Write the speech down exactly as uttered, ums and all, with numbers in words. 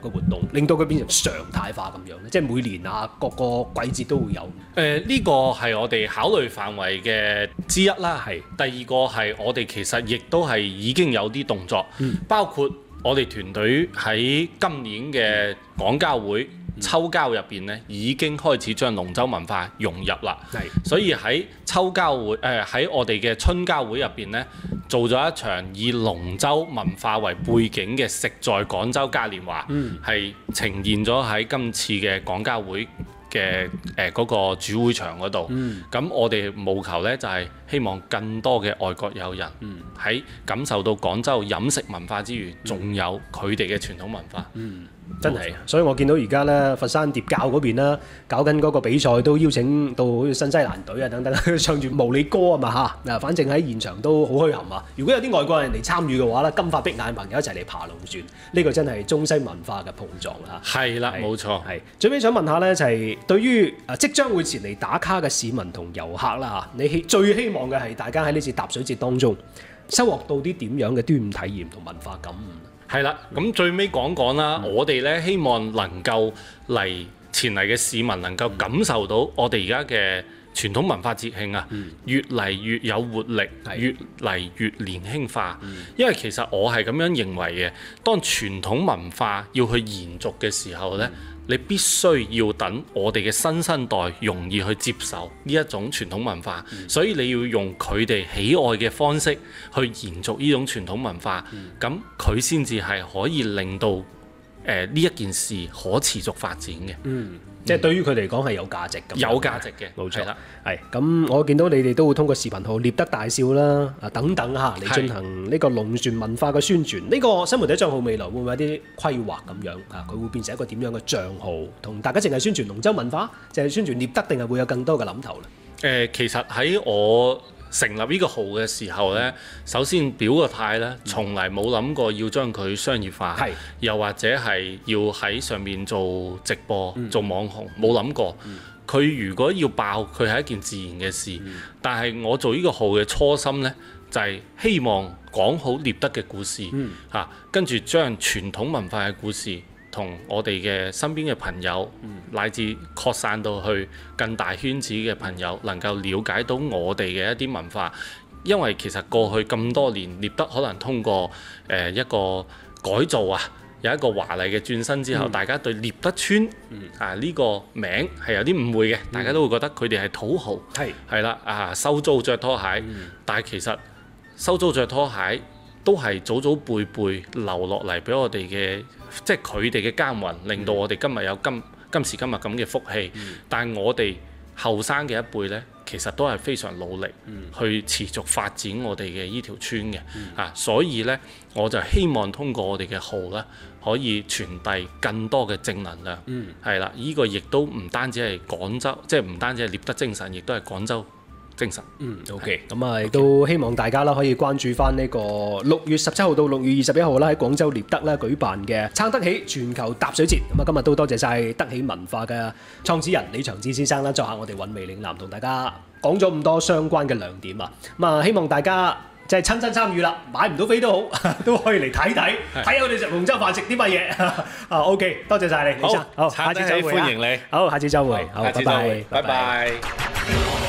嘅活動，令到佢變成常態化咁樣咧？即係每年啊，各個季節都會有。 誒呢、呃呢個係我哋考慮範圍嘅之一啦。係第二個係我哋其實亦都係已經有啲動作，嗯、包括我哋團隊喺今年嘅廣交會、嗯、秋交入邊咧，已經開始將龍舟文化融入啦。係，所以喺秋交會誒喺、呃、我哋嘅春交會入邊咧，做咗一場以龍舟文化為背景嘅食在廣州嘉年華，係、嗯、呈現咗喺今次嘅廣交會嘅誒嗰個主會場嗰度。咁、嗯、我哋務求呢，就係、是、希望更多嘅外國友人喺、嗯、感受到廣州飲食文化之餘，仲、嗯、有佢哋嘅傳統文化。嗯真係，所以我見到而家咧佛山疊教嗰邊啦，搞緊嗰個比賽都邀請到好似新西蘭隊啊等等，唱住毛里歌啊嘛嚇，嗱，反正喺現場都好墟冚啊！如果有啲外國人嚟參與嘅話咧，金髮碧眼朋友一齊嚟爬龍船，呢、這個真係中西文化嘅碰撞啊！係啦，冇錯，係。最尾想問下咧，就係、是、對於誒即將會前嚟打卡嘅市民同遊客啦嚇，你希最希望嘅係大家喺呢次踏水節當中收穫到啲點樣嘅端午體驗同文化感悟？係啦，咁最尾講講啦，嗯、我哋咧希望能夠嚟前嚟嘅市民能夠感受到我哋而家嘅傳統文化節慶啊，嗯、越嚟越有活力，的越嚟越年輕化。嗯、因為其實我係咁樣認為嘅，當傳統文化要去延續嘅時候呢。嗯你必須要等我哋嘅新生代容易去接受呢一種傳統文化，嗯、所以你要用佢哋喜愛嘅方式去延續呢種傳統文化，咁佢先至係可以令到誒呢、呃、一件事可持續發展嘅。嗯即係對於佢嚟講係有價值嘅，有價值嘅，冇錯啦。係咁，我見到你哋都會通過視頻號獵德大笑啦，啊等等嚇嚟進行呢個龍船文化嘅宣傳。呢、呢個新媒體帳號未來會唔會有啲規劃咁樣啊？佢會變成一個點樣嘅帳號？同大家淨係宣傳龍舟文化，淨係宣傳獵德，定係會有更多嘅諗頭咧？誒、呃，其實喺我成立呢個號嘅時候呢，首先表個態呢，從嚟冇諗過要將佢商業化，嗯、又或者係要喺上面做直播、嗯、做網紅，冇諗過。佢、嗯、如果要爆，佢係一件自然嘅事。嗯、但係我做呢個號嘅初心呢，就係、是、希望講好獵德嘅故事，嚇、嗯啊，跟住將傳統文化嘅故事，同我哋嘅身邊嘅朋友，嗯、乃至擴散到去更大圈子嘅朋友，能夠了解到我哋嘅一啲文化。因為其實過去咁多年，獵德可能通過誒、呃、一個改造啊，有一個華麗嘅轉身之後，嗯、大家對獵德村、嗯、啊呢、呢個名係有啲誤會嘅，嗯、大家都會覺得佢哋係土豪，係係啦啊收租着拖鞋，嗯、但係其實收租着拖鞋都係祖祖輩輩留落嚟俾我哋嘅。即係佢哋嘅耕耘，令到我哋今日有今今時今日咁嘅福氣。嗯、但係我哋後生嘅一輩呢，其實都係非常努力去持續發展我哋嘅依條村嘅。嗯、啊，所以呢，我就希望通過我哋嘅號呢，可以傳遞更多嘅正能量。嗯，係啦，呢、呢個亦都唔單止係廣州，即係唔單止係獵德精神，亦都係廣州精神。嗯 OK，咁啊亦都希望大家啦可以關注翻呢個六月十七號到六月二十一號啦喺廣州獵德啦舉辦嘅撐得起全球踏水節。咁啊今日都多謝晒得起文化嘅創始人李長志先生啦，作下我哋韻味嶺南同大家講咗咁多相關嘅亮點啊。咁啊希望大家即係親身參與啦，買唔到飛都好，都可以嚟睇睇，睇下我哋食龍舟飯食啲乜嘢啊。OK， 多謝晒你，李生，好，下次再會，歡迎你，好，下次再會，好，拜拜，拜拜。